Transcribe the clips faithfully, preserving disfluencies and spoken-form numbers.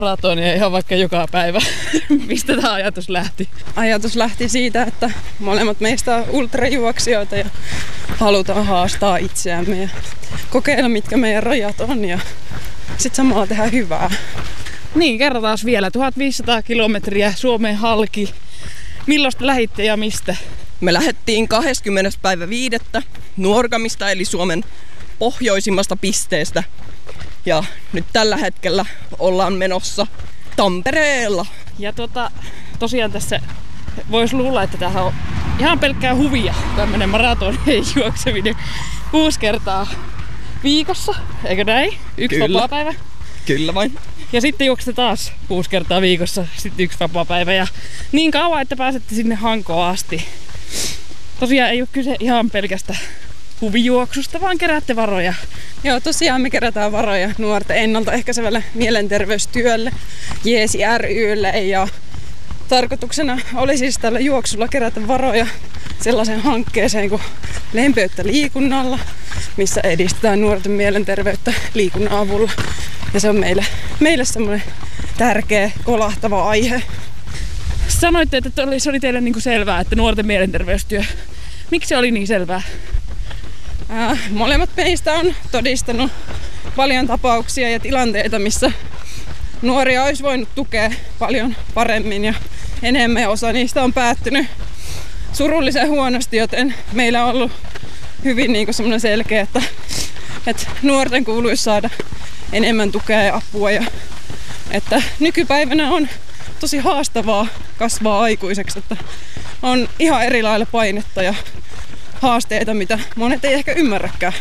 maratonia ihan vaikka joka päivä. Mistä tämä ajatus lähti? Ajatus lähti siitä, että molemmat meistä on ultrajuoksijoita ja halutaan haastaa itseämme ja kokeilla, mitkä meidän rajat on ja sitten samalla tehdä hyvää. Niin, kerrotaan vielä. tuhatviisisataa kilometriä Suomen halki. Milloin lähditte ja mistä? Me lähdettiin kahdeskymmenes päivä viidettä Nuorgamista eli Suomen pohjoisimmasta pisteestä. Ja nyt tällä hetkellä ollaan menossa Tampereella. Ja tota, tosiaan tässä voisi luulla, että tämähän on ihan pelkkää huvia, tämmönen maratonien juokseminen kuusi kertaa viikossa, eikö näin? Yksi vapaapäivä. Kyllä vain. Ja sitten juoksette taas kuusi kertaa viikossa, sitten yksi vapaapäivä ja niin kauan, että pääsette sinne Hankoon asti. Tosiaan ei ole kyse ihan pelkästä huvijuoksusta, vaan keräätte varoja. Joo, tosiaan me kerätään varoja nuorten ennaltaehkäisevälle mielenterveystyölle, Jeesi ry:lle ja tarkoituksena oli siis tällä juoksulla kerätä varoja sellaiseen hankkeeseen kuin Lempeyttä liikunnalla, missä edistetään nuorten mielenterveyttä liikunnan avulla. Ja se on meille, meille semmoinen tärkeä, kolahtava aihe. Sanoitte, että se oli teille niin kuin selvää, että nuorten mielenterveystyö. Miksi se oli niin selvää? Ää, molemmat meistä on todistanut paljon tapauksia ja tilanteita, missä nuoria olisi voinut tukea paljon paremmin ja enemmän. Osa niistä on päättynyt surullisen huonosti, joten meillä on ollut hyvin niin kuin semmoinen selkeä, että, että nuorten kuuluisi saada enemmän tukea ja apua. Ja, että nykypäivänä on tosi haastavaa kasvaa aikuiseksi, että on ihan eri lailla painetta ja haasteita, mitä monet ei ehkä ymmärräkään.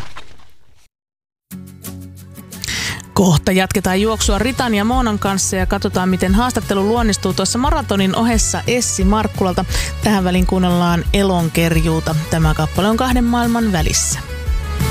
Kohta jatketaan juoksua Ritan ja Moonan kanssa ja katsotaan, miten haastattelu luonnistuu tuossa maratonin ohessa Essi Markkulalta. Tähän väliin kuunnellaan Elonkerjuuta. Tämä kappale on Kahden maailman välissä.